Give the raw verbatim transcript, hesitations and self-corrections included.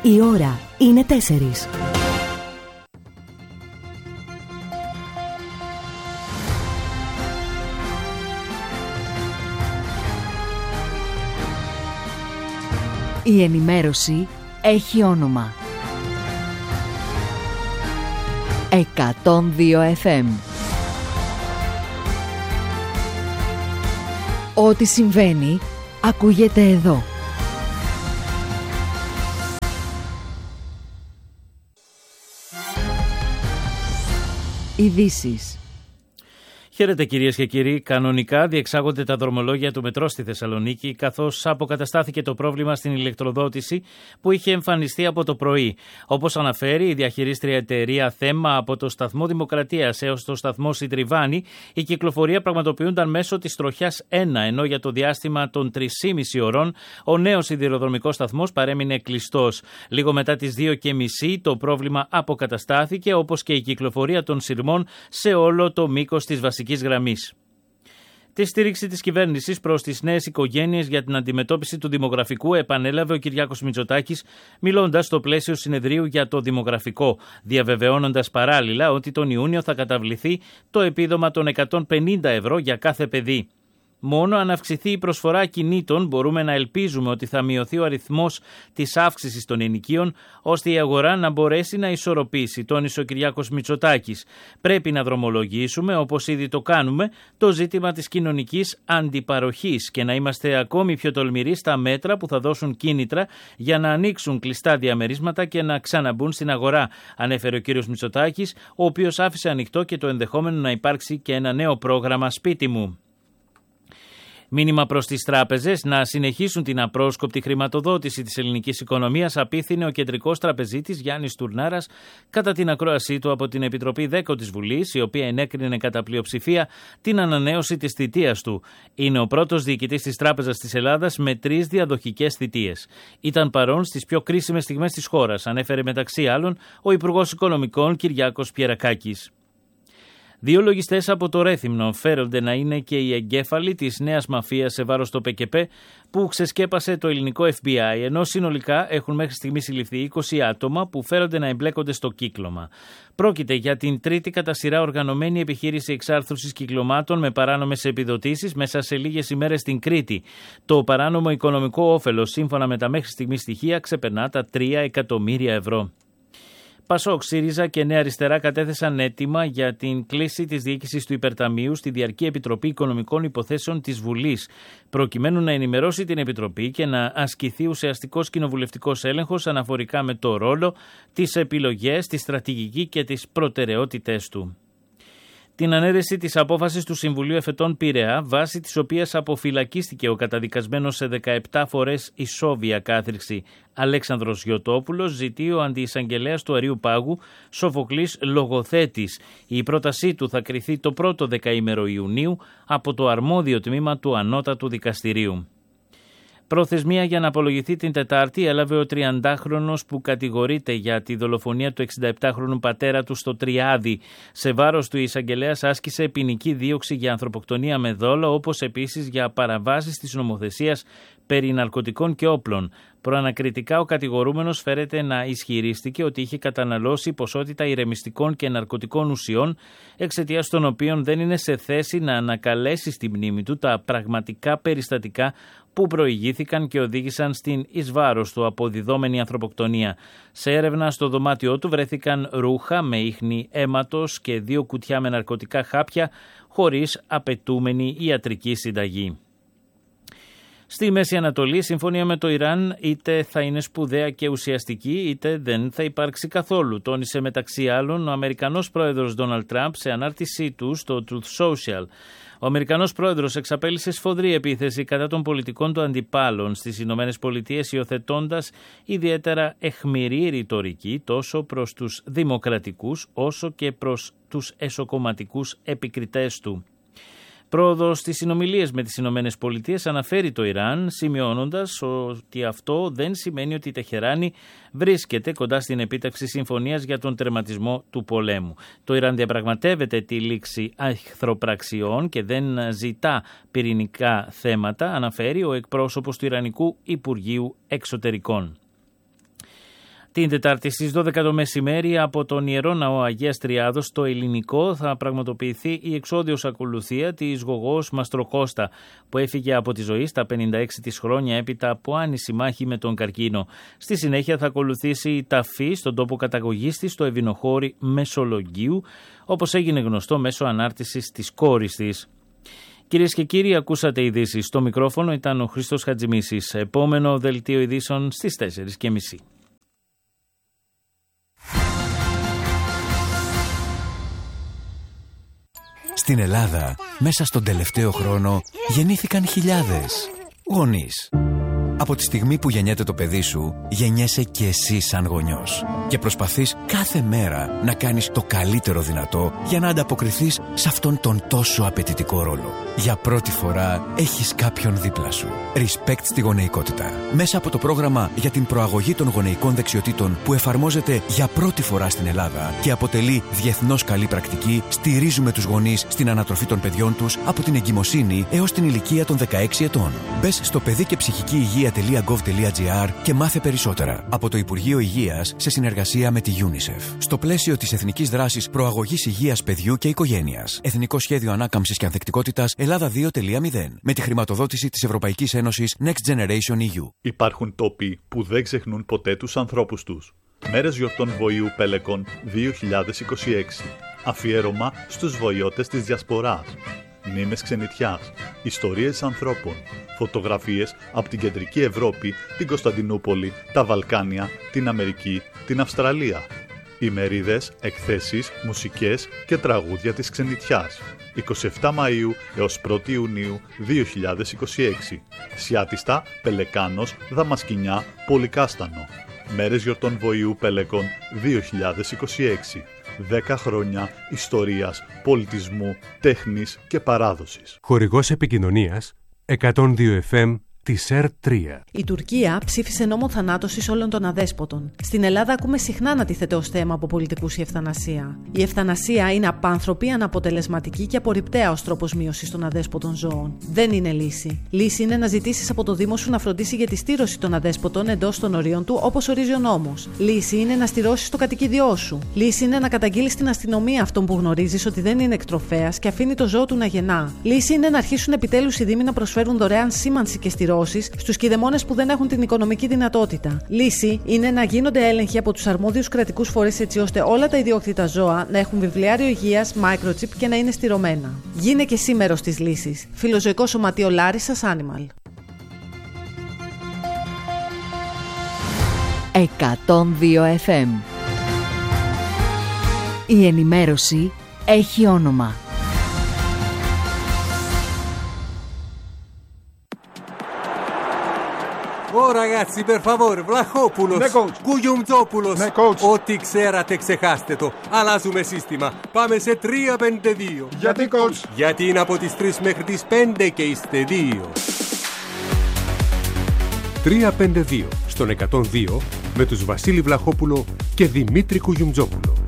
Η ώρα είναι τέσσερις. Η ενημέρωση έχει όνομα. εκατόν δύο εφ εμ. Ό,τι συμβαίνει, ακούγεται εδώ. Ειδήσεις. Χαίρετε κυρίες και κύριοι. Κανονικά διεξάγονται τα δρομολόγια του μετρό στη Θεσσαλονίκη, καθώς αποκαταστάθηκε το πρόβλημα στην ηλεκτροδότηση που είχε εμφανιστεί από το πρωί. Όπως αναφέρει η διαχειρίστρια εταιρεία Θέμα, από το σταθμό Δημοκρατίας έως το σταθμό Σιτριβάνη, η κυκλοφορία πραγματοποιούνταν μέσω της τροχιάς ένα, ενώ για το διάστημα των τρεις και μισή ωρών ο νέος σιδηροδρομικός σταθμός παρέμεινε κλειστός. Λίγο μετά τις δύο και μισή το πρόβλημα αποκαταστάθηκε, όπως και η κυκλοφορία των σειρμών σε όλο το μήκος της βασικής γραμμής. Τη στήριξη της κυβέρνησης προς τις νέες οικογένειες για την αντιμετώπιση του δημογραφικού επανέλαβε ο Κυριάκος Μητσοτάκης, μιλώντας στο πλαίσιο συνεδρίου για το δημογραφικό, διαβεβαιώνοντας παράλληλα ότι τον Ιούνιο θα καταβληθεί το επίδομα των εκατόν πενήντα ευρώ για κάθε παιδί. Μόνο αν αυξηθεί η προσφορά κινήτων μπορούμε να ελπίζουμε ότι θα μειωθεί ο αριθμός της αύξησης των ενοικίων, ώστε η αγορά να μπορέσει να ισορροπήσει, τόνισε ο Κυριάκος Μητσοτάκης. Πρέπει να δρομολογήσουμε, όπως ήδη το κάνουμε, το ζήτημα της κοινωνικής αντιπαροχής και να είμαστε ακόμη πιο τολμηροί στα μέτρα που θα δώσουν κίνητρα για να ανοίξουν κλειστά διαμερίσματα και να ξαναμπούν στην αγορά, ανέφερε ο κ. Μητσοτάκης, ο οποίος άφησε ανοιχτό και το ενδεχόμενο να υπάρξει και ένα νέο πρόγραμμα σπίτι μου. Μήνυμα προς τις τράπεζες να συνεχίσουν την απρόσκοπτη χρηματοδότηση της ελληνικής οικονομίας, απίθυνε ο κεντρικός τραπεζίτης Γιάννης Τουρνάρας κατά την ακρόασή του από την Επιτροπή δέκα της Βουλής, η οποία ενέκρινε κατά πλειοψηφία την ανανέωση της θητείας του. Είναι ο πρώτος διοικητής της Τράπεζας της Ελλάδας με τρεις διαδοχικές θητείες. Ήταν παρόν στις πιο κρίσιμες στιγμές της χώρας, ανέφερε μεταξύ άλλων ο Υπουργός Οικονομικών Κυριάκος Πιερακάκης. Δύο λογιστές από το Ρέθυμνο φέρονται να είναι και οι εγκέφαλοι της νέας μαφίας σε βάρος το ΠΚΠ που ξεσκέπασε το ελληνικό εφ μπι άι, ενώ συνολικά έχουν μέχρι στιγμής συλληφθεί είκοσι άτομα που φέρονται να εμπλέκονται στο κύκλωμα. Πρόκειται για την τρίτη κατά σειρά οργανωμένη επιχείρηση εξάρθρωσης κυκλωμάτων με παράνομες επιδοτήσεις μέσα σε λίγες ημέρες στην Κρήτη. Το παράνομο οικονομικό όφελος, σύμφωνα με τα μέχρι στιγμής στοιχεία, ξεπερνά τα τρία εκατομμύρια ευρώ. Πασόκ, ΣΥΡΙΖΑ και Νέα Αριστερά κατέθεσαν αίτημα για την κλίση της διοίκησης του Υπερταμείου στη Διαρκή Επιτροπή Οικονομικών Υποθέσεων της Βουλής, προκειμένου να ενημερώσει την Επιτροπή και να ασκηθεί ουσιαστικός κοινοβουλευτικός έλεγχος αναφορικά με το ρόλο, τις επιλογές, τη στρατηγική και τις προτεραιότητές του. Την ανέρεση της απόφασης του Συμβουλίου Εφετών Πειραιά, βάσει της οποίας αποφυλακίστηκε ο καταδικασμένος σε δεκαεπτά φορές ισόβια κάθριξη Αλέξανδρος Γιωτόπουλος, ζητεί ο αντιεισαγγελέας του Αριού Πάγου Σοφοκλής Λογοθέτης. Η πρότασή του θα κριθεί το πρώτο δεκαήμερο Ιουνίου από το αρμόδιο τμήμα του Ανώτατου Δικαστηρίου. Προθεσμία για να απολογηθεί την Τετάρτη έλαβε ο τριαντάχρονος που κατηγορείται για τη δολοφονία του εξηνταεπτάχρονου πατέρα του στο Τριάδι. Σε βάρος του η εισαγγελέας άσκησε ποινική δίωξη για ανθρωποκτονία με δόλο, όπως επίσης για παραβάσεις της νομοθεσίας περί ναρκωτικών και όπλων. Προανακριτικά ο κατηγορούμενος φέρεται να ισχυρίστηκε ότι είχε καταναλώσει ποσότητα ηρεμιστικών και ναρκωτικών ουσιών, εξαιτίας των οποίων δεν είναι σε θέση να ανακαλέσει στη μνήμη του τα πραγματικά περιστατικά που προηγήθηκαν και οδήγησαν στην εις βάρος του αποδιδόμενη ανθρωποκτονία. Σε έρευνα στο δωμάτιό του βρέθηκαν ρούχα με ίχνη αίματος και δύο κουτιά με ναρκωτικά χάπια χωρίς απαιτούμενη ιατρική συνταγή. Στη Μέση Ανατολή, η συμφωνία με το Ιράν είτε θα είναι σπουδαία και ουσιαστική, είτε δεν θα υπάρξει καθόλου, τόνισε μεταξύ άλλων ο Αμερικανός πρόεδρος Ντόναλντ Τραμπ σε ανάρτησή του στο Truth Social. Ο Αμερικανός πρόεδρος εξαπέλυσε σφοδρή επίθεση κατά των πολιτικών του αντιπάλων στις Ηνωμένες Πολιτείες, υιοθετώντας ιδιαίτερα αιχμηρή ρητορική τόσο προς τους δημοκρατικούς όσο και προς τους εσωκομματικούς επικριτές του. Πρόοδος στις συνομιλίες με τις Ηνωμένες Πολιτείες αναφέρει το Ιράν, σημειώνοντας ότι αυτό δεν σημαίνει ότι η Τεχεράνη βρίσκεται κοντά στην επίτευξη συμφωνίας για τον τερματισμό του πολέμου. Το Ιράν διαπραγματεύεται τη λήξη εχθροπραξιών και δεν ζητά πυρηνικά θέματα, αναφέρει ο εκπρόσωπος του Ιρανικού Υπουργείου Εξωτερικών. Την Τετάρτη στις δώδεκα το μεσημέρι από τον Ιερό Ναό Αγίας Τριάδος στο Ελληνικό θα πραγματοποιηθεί η εξόδιος ακολουθία της γογός Μαστροκώστα που έφυγε από τη ζωή στα πενήντα έξι της χρόνια έπειτα από άνηση μάχη με τον καρκίνο. Στη συνέχεια θα ακολουθήσει η ταφή στον τόπο καταγωγής της στο Ευηνοχώρι Μεσολογγίου, όπως έγινε γνωστό μέσω ανάρτησης της κόρης της. Κυρίες και κύριοι, ακούσατε ειδήσεις. Στο μικρόφωνο ήταν ο Χρήστος Χατζημίσης. Επόμενο δελτίο ειδήσεων στις τέσσερις και μισή. Στην Ελλάδα, μέσα στον τελευταίο χρόνο, γεννήθηκαν χιλιάδες γονείς. Από τη στιγμή που γεννιέται το παιδί σου, γεννιέσαι και εσύ σαν γονιός. Και προσπαθείς κάθε μέρα να κάνεις το καλύτερο δυνατό για να ανταποκριθείς σε αυτόν τον τόσο απαιτητικό ρόλο. Για πρώτη φορά έχεις κάποιον δίπλα σου. Respect στη γονεϊκότητα. Μέσα από το πρόγραμμα για την προαγωγή των γονεϊκών δεξιοτήτων που εφαρμόζεται για πρώτη φορά στην Ελλάδα και αποτελεί διεθνώς καλή πρακτική, στηρίζουμε τους γονείς στην ανατροφή των παιδιών τους από την εγκυμοσύνη έως την ηλικία των δεκαέξι ετών. Μπες στο παιδί και ψυχική υγεία τελεία γκοβ τελεία τζι άρ και μάθε περισσότερα από το Υπουργείο Υγείας σε συνεργασία με τη UNICEF. Στο πλαίσιο της Εθνικής Δράσης Προαγωγής Υγείας Παιδιού και Οικογένειας. Εθνικό Σχέδιο Ανάκαμψης και Ανθεκτικότητας Ελλάδα δύο τελεία μηδέν. Με τη χρηματοδότηση της Ευρωπαϊκής Ένωσης Next Generation ι γιου. Υπάρχουν τόποι που δεν ξεχνούν ποτέ τους ανθρώπους τους. Μέρες γιορτών βοηού Πέλεκον δύο χιλιάδες είκοσι έξι. Αφιέρωμα στους βοηώτες της Διασποράς. Μνήμες ξενιτιάς, ιστορίες ανθρώπων, φωτογραφίες από την Κεντρική Ευρώπη, την Κωνσταντινούπολη, τα Βαλκάνια, την Αμερική, την Αυστραλία. Ημερίδες, εκθέσεις, μουσικές και τραγούδια της ξενιτιάς. εικοστή εβδόμη Μαΐου έως πρώτη Ιουνίου δύο χιλιάδες είκοσι έξι. Σιάτιστα, Πελεκάνος, Δαμασκηνιά, Πολυκάστανο. Μέρες γιορτών βοηού Πέλεκον δύο χιλιάδες είκοσι έξι. δέκα χρόνια ιστορίας, πολιτισμού, τέχνης και παράδοσης. Χορηγός επικοινωνίας εκατόν δύο εφ εμ της ΕΡ τρία. Η Τουρκία ψήφισε νόμο θανάτωσης όλων των αδέσποτων. Στην Ελλάδα ακούμε συχνά να τίθεται ως θέμα από πολιτικούς η ευθανασία. Η ευθανασία είναι απάνθρωπη, αναποτελεσματική και απορριπταία ως τρόπος μείωσης των αδέσποτων ζώων. Δεν είναι λύση. Λύση είναι να ζητήσεις από το Δήμο σου να φροντίσει για τη στήρωση των αδέσποτων εντός των ορίων του όπως ορίζει ο νόμος. Λύση είναι να στηρώσεις το κατοικίδιό σου. Λύση είναι να καταγγείλεις στην αστυνομία αυτόν που γνωρίζεις ότι δεν είναι εκτροφέας και αφήνει το ζώο του να γεννά. Λύση είναι να αρχίσουν επιτέλους οι Δήμοι να προσφέρουν δωρεάν σήμανση και στηρώσεις στους κηδεμόνες που δεν έχουν την οικονομική δυνατότητα. Λύση είναι να γίνονται έλεγχοι από τους αρμόδιους κρατικούς φορείς έτσι ώστε όλα τα ιδιόκτητα ζώα να έχουν βιβλιάριο υγείας, microchip και να είναι στηρωμένα. Γίνε και εσύ μέρος της λύσης. Φιλοζωικό Σωματείο Λάρισσας Animal. εκατόν δύο εφ εμ. Η ενημέρωση έχει όνομα. Ω ragazzi, per favore, Βλαχόπουλος, ναι, coach. Κουγιουμτζόπουλος, ναι, coach. Ό,τι ξέρατε ξεχάστε το. Αλλάζουμε σύστημα. Πάμε σε τρία πέντε δύο. Γιατί, coach? Γιατί είναι από τις τρεις μέχρι τις πέντε και είστε δύο. τρία πέντε δύο στον εκατόν δύο με τους Βασίλη Βλαχόπουλο και Δημήτρη Κουγιουμτζόπουλο.